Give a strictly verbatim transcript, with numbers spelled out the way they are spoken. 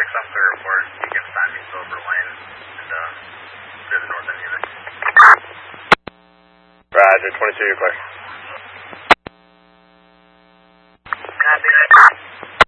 I'm clear report. You can sign me silver lane and uh, clear the north end unit. Roger, twenty-two, you're clear.